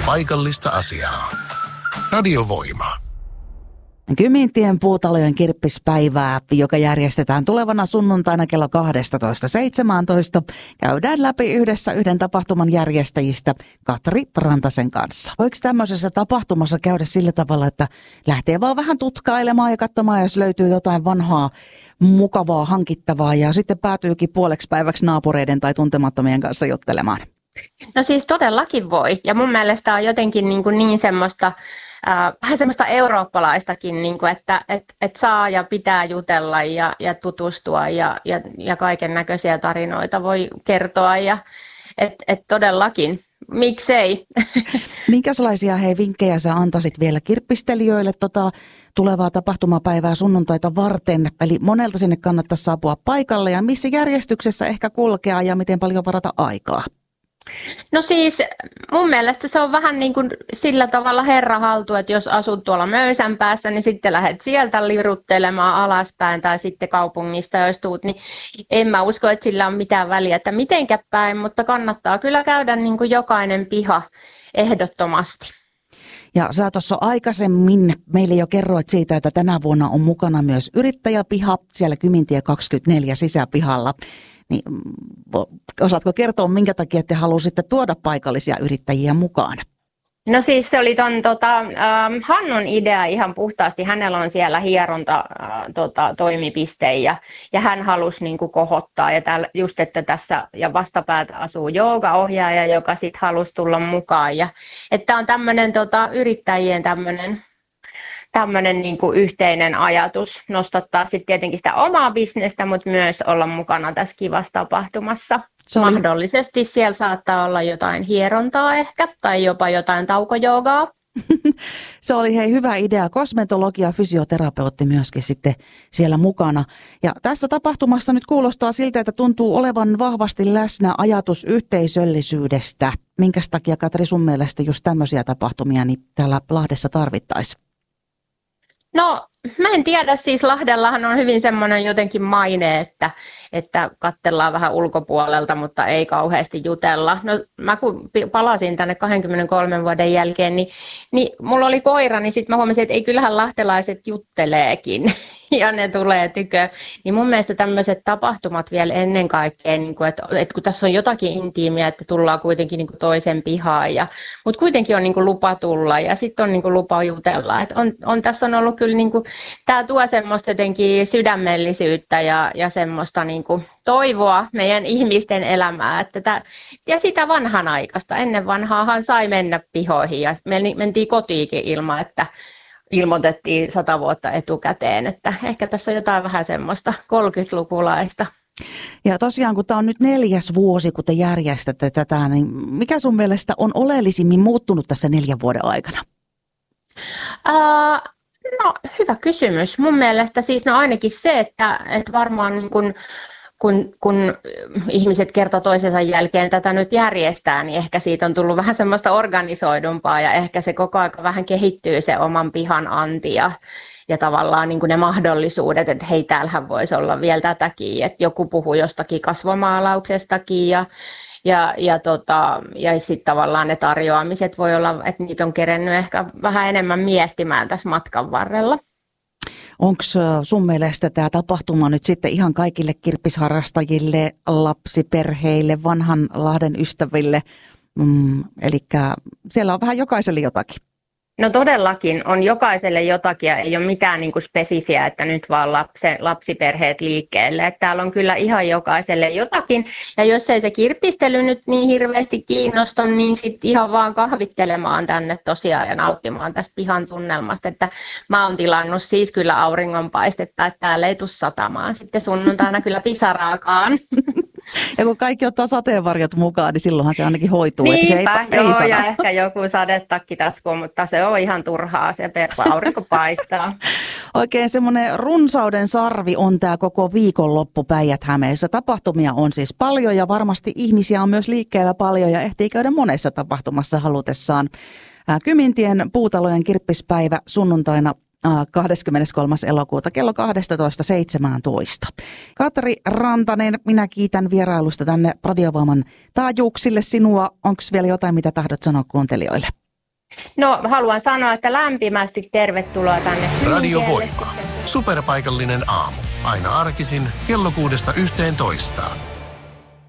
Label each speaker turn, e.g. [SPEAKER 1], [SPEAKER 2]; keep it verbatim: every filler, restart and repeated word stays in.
[SPEAKER 1] paikallista asiaa. Radiovoima.
[SPEAKER 2] Kymintien puutalojen kirppispäivää, joka järjestetään tulevana sunnuntaina kello kaksitoista seitsemäntoista, käydään läpi yhdessä yhden tapahtuman järjestäjistä Katri Rantasen kanssa. Voiko tämmöisessä tapahtumassa käydä sillä tavalla, että lähtee vaan vähän tutkailemaan ja katsomaan, jos löytyy jotain vanhaa, mukavaa, hankittavaa ja sitten päätyykin puoleksi päiväksi naapureiden tai tuntemattomien kanssa juttelemaan?
[SPEAKER 3] No siis todellakin voi. Ja mun mielestä on jotenkin niin, kuin niin semmoista, äh, vähän semmoista eurooppalaistakin, niin kuin, että et, et saa ja pitää jutella ja, ja tutustua ja, ja, ja kaiken näköisiä tarinoita voi kertoa. Ja et, et todellakin, miksei?
[SPEAKER 2] Minkälaisia hei vinkkejä sä antaisit vielä kirppistelijöille tota tulevaa tapahtumapäivää sunnuntaita varten? Eli monelta sinne kannattaisi saapua paikalle ja missä järjestyksessä ehkä kulkea ja miten paljon varata aikaa?
[SPEAKER 3] No siis mun mielestä se on vähän niin kuin sillä tavalla herra haltu, että jos asut tuolla Möysän päässä, niin sitten lähdet sieltä liruttelemaan alaspäin tai sitten kaupungista, jos tuut, niin en mä usko, että sillä on mitään väliä, että mitenkä päin, mutta kannattaa kyllä käydä niin kuin jokainen piha ehdottomasti.
[SPEAKER 2] Ja sä tuossa aikaisemmin meille jo kerroit siitä, että tänä vuonna on mukana myös yrittäjäpiha siellä Kymintie kaksikymmentäneljä sisäpihalla. Niin, osaatko kertoa, minkä takia te halusitte tuoda paikallisia yrittäjiä mukaan?
[SPEAKER 3] No siis se oli ton tota, äh, Hannun idea ihan puhtaasti. Hänellä on siellä hieronta äh, tota, toimipiste ja, ja hän halusi niin kuin kohottaa. Ja täällä, just, että tässä ja vastapäätä asuu joogaohjaaja, joka sitten halusi tulla mukaan. Ja, että on tämmöinen tota, yrittäjien tämmöinen tämmöinen niin kuin yhteinen ajatus nostattaa sitten tietenkin sitä omaa bisnestä, mutta myös olla mukana tässä kivassa tapahtumassa. Oli... Mahdollisesti siellä saattaa olla jotain hierontaa ehkä tai jopa jotain taukojoogaa.
[SPEAKER 2] Se oli hei hyvä idea. Kosmetologi ja fysioterapeutti myöskin sitten siellä mukana. Ja tässä tapahtumassa nyt kuulostaa siltä, että tuntuu olevan vahvasti läsnä ajatus yhteisöllisyydestä. Minkäs takia, Katri, sun mielestä just tämmöisiä tapahtumia niin täällä Lahdessa tarvittaisiin?
[SPEAKER 3] No mä en tiedä, siis Lahdellahan on hyvin semmoinen jotenkin maine, että, että katsellaan vähän ulkopuolelta, mutta ei kauheasti jutella. No mä kun palasin tänne kaksikymmentäkolme vuoden jälkeen, niin, niin mulla oli koira, niin sitten mä huomasin, että ei kyllähän lahtelaiset jutteleekin ja ne tulee tykö. Niin mun mielestä tämmöiset tapahtumat vielä ennen kaikkea, niin kun, että, että kun tässä on jotakin intiimiä, että tullaan kuitenkin niin kuin toisen pihaan, ja, mutta kuitenkin on niin kuin lupa tulla ja sitten on niin kuin lupa jutella. Että on, on, tässä on ollut kyllä niin kuin, tämä tuo semmoista jotenkin sydämellisyyttä ja, ja semmoista niin kuin toivoa meidän ihmisten elämää. Että tämä, ja sitä vanhanaikaista. Ennen vanhaahan sai mennä pihoihin ja me mentiin kotiinkin ilman, että ilmoitettiin sata vuotta etukäteen. Että ehkä tässä on jotain vähän semmoista kolmekymmentälukulaista.
[SPEAKER 2] Ja tosiaan, kun tämä on nyt neljäs vuosi, kun te järjestätte tätä, niin mikä sun mielestä on oleellisimmin muuttunut tässä neljän vuoden aikana?
[SPEAKER 3] Uh, no, hyvä kysymys. Mun mielestä siis no ainakin se, että, että varmaan niin kun, kun, kun ihmiset kerta toisensa jälkeen tätä nyt järjestää, niin ehkä siitä on tullut vähän semmoista organisoidumpaa ja ehkä se koko ajan vähän kehittyy se oman pihan anti ja, ja tavallaan niin kuin ne mahdollisuudet, että hei, täällähän voisi olla vielä tätäkin, että joku puhuu jostakin kasvomaalauksestakin ja Ja, ja, tota, ja sitten tavallaan ne tarjoamiset voi olla, että niitä on kerennyt ehkä vähän enemmän miettimään tässä matkan varrella.
[SPEAKER 2] Onko sun mielestä tämä tapahtuma nyt sitten ihan kaikille kirppisharrastajille, lapsiperheille, vanhan Lahden ystäville? Mm, eli siellä on vähän jokaiselle jotakin.
[SPEAKER 3] No todellakin on jokaiselle jotakin ja ei ole mitään niin kuin spesifiä, että nyt vaan lapsi, lapsiperheet liikkeelle. Että täällä on kyllä ihan jokaiselle jotakin. Ja jos ei se kirppistely nyt niin hirveästi kiinnosta, niin sitten ihan vaan kahvittelemaan tänne tosiaan ja nauttimaan tästä pihan tunnelmasta. Että mä oon tilannut siis kyllä auringonpaistetta, että täällä ei tule satamaan sitten sunnuntaina kyllä pisaraakaan.
[SPEAKER 2] Ja kun kaikki ottaa sateenvarjot mukaan, niin silloinhan se ainakin hoituu.
[SPEAKER 3] Niinpä,
[SPEAKER 2] että se ei,
[SPEAKER 3] joo,
[SPEAKER 2] ei
[SPEAKER 3] ja ehkä joku sadetakki taskuun, mutta se on ihan turhaa, se aurinko paistaa.
[SPEAKER 2] Oikein semmoinen runsauden sarvi on tämä koko viikonloppu Päijät-Hämeessä. Tapahtumia on siis paljon ja varmasti ihmisiä on myös liikkeellä paljon ja ehtii käydä monessa tapahtumassa halutessaan. Kymintien puutalojen kirppispäivä sunnuntaina kahdeskymmeneskolmas elokuuta kello kaksitoista seitsemäntoista. Katri Rantanen, minä kiitän vierailusta tänne Radiovoiman taajuuksille sinua. Onko vielä jotain, mitä tahdot sanoa kuuntelijoille?
[SPEAKER 3] No haluan sanoa, että lämpimästi tervetuloa tänne.
[SPEAKER 1] Radio Voima. Superpaikallinen aamu. Aina arkisin kello kuudesta yhteentoista.